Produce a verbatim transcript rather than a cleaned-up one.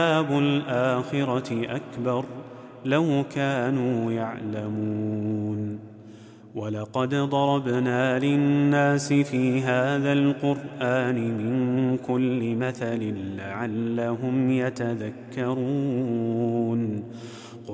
عذاب الآخرة أكبر لو كانوا يعلمون. ولقد ضربنا للناس في هذا القرآن من كل مثل لعلهم يتذكرون.